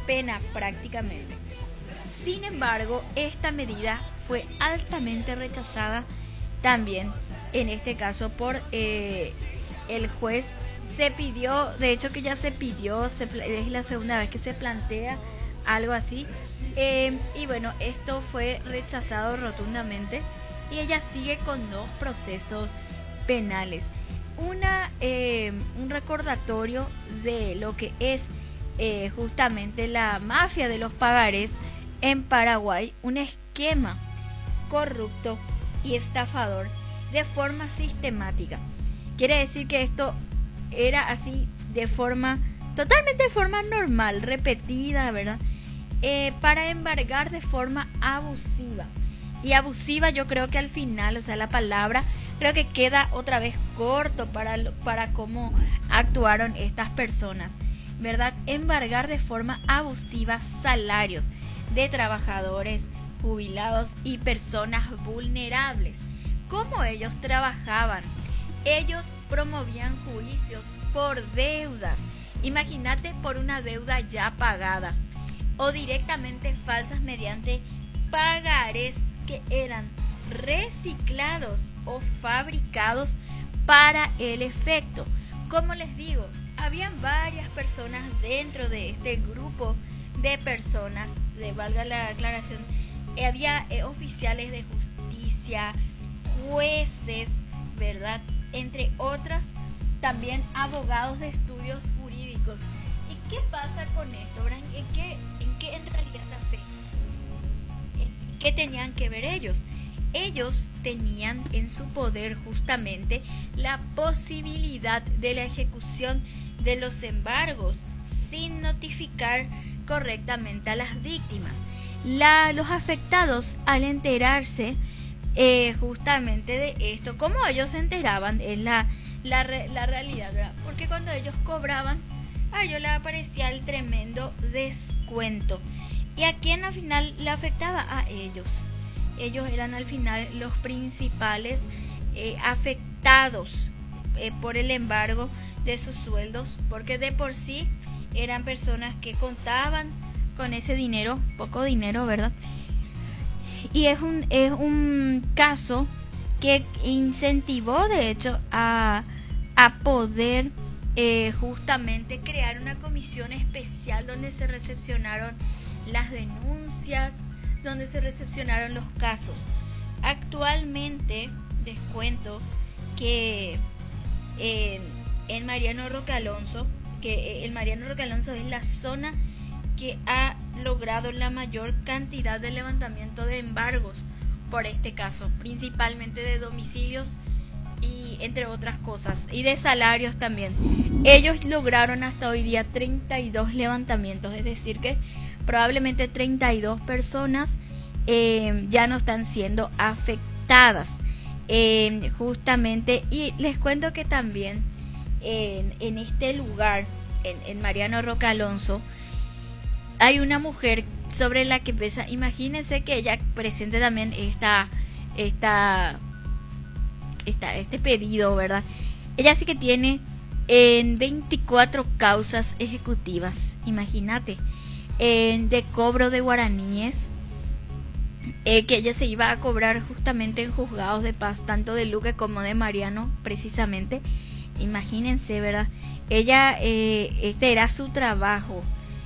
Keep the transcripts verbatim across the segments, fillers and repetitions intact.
pena prácticamente. Sin embargo, esta medida fue altamente rechazada también, en este caso por eh, el juez. Se pidió, de hecho que ya se pidió, se, es la segunda vez que se plantea algo así, eh, y bueno, esto fue rechazado rotundamente y ella sigue con dos procesos penales. Una, eh, un recordatorio de lo que es eh, justamente la mafia de los pagarés en Paraguay, un esquema corrupto y estafador de forma sistemática. Quiere decir que esto era así de forma, totalmente de forma normal, repetida, ¿verdad? Eh, para embargar de forma abusiva. Y abusiva yo creo que al final, o sea, la palabra creo que queda otra vez corto para, para cómo actuaron estas personas, ¿verdad? Embargar de forma abusiva salarios de trabajadores, jubilados y personas vulnerables. ¿Cómo ellos trabajaban? Ellos promovían juicios por deudas. Imagínate, por una deuda ya pagada, o directamente falsas mediante pagarés que eran reciclados o fabricados para el efecto. Como les digo, habían varias personas dentro de este grupo de personas, de valga la aclaración, eh, había eh, oficiales de justicia, jueces, ¿verdad? Entre otras, también abogados de estudios jurídicos. ¿Y qué pasa con esto, Bran? ¿En qué, en qué en realidad afecta? ¿Qué tenían que ver ellos? Ellos tenían en su poder justamente la posibilidad de la ejecución de los embargos sin notificar correctamente a las víctimas. La, los afectados, al enterarse eh, justamente de esto, ¿cómo ellos se enteraban? Es la, la, la realidad, ¿verdad? Porque cuando ellos cobraban, a ellos les aparecía el tremendo descuento. ¿Y a quién al final le afectaba? A ellos. Ellos eran al final los principales eh, afectados eh, por el embargo de sus sueldos, porque de por sí eran personas que contaban con ese dinero, poco dinero, ¿verdad? Y es un, es un caso que incentivó de hecho a, a poder eh, justamente crear una comisión especial donde se recepcionaron las denuncias, donde se recepcionaron los casos. Actualmente les cuento que en, en Mariano Roque Alonso, que el Mariano Roque Alonso es la zona que ha logrado la mayor cantidad de levantamiento de embargos por este caso, principalmente de domicilios y entre otras cosas, y de salarios también. Ellos lograron hasta hoy día treinta y dos levantamientos, es decir que probablemente treinta y dos personas eh, ya no están siendo afectadas eh, justamente. Y les cuento que también en, en este lugar, en, en Mariano Roque Alonso, hay una mujer sobre la que pesa, imagínense que ella presente también esta, esta, esta, este pedido, ¿verdad? Ella sí que tiene en veinticuatro causas ejecutivas, imagínate, en, de cobro de guaraníes, eh, que ella se iba a cobrar justamente en juzgados de paz, tanto de Luque como de Mariano, precisamente. Imagínense, ¿verdad? Ella, eh, este era su trabajo.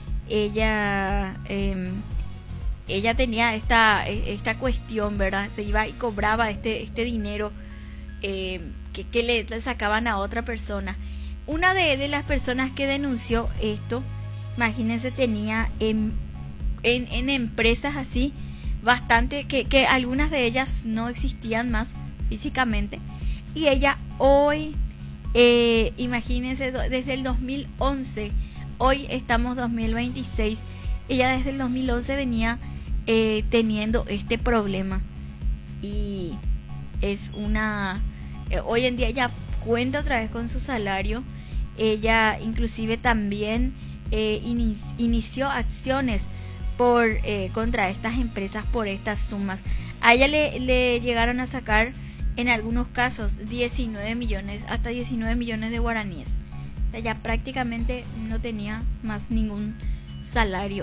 Ella eh, ella tenía esta esta cuestión, ¿verdad? Se iba y cobraba este este dinero eh, que, que le, le sacaban a otra persona. Una de, de las personas que denunció esto, imagínense, tenía en, en, en empresas así bastante, que, que algunas de ellas no existían más físicamente, y ella hoy eh, imagínense, desde el dos mil once, hoy estamos dos mil veintiséis, ella desde el dos mil once venía eh, teniendo este problema, y es una eh, hoy en día ella cuenta otra vez con su salario. Ella inclusive también eh, in, inició acciones por eh, contra estas empresas por estas sumas. A ella le, le llegaron a sacar en algunos casos diecinueve millones, hasta diecinueve millones de guaraníes. O sea, ya prácticamente no tenía más ningún salario.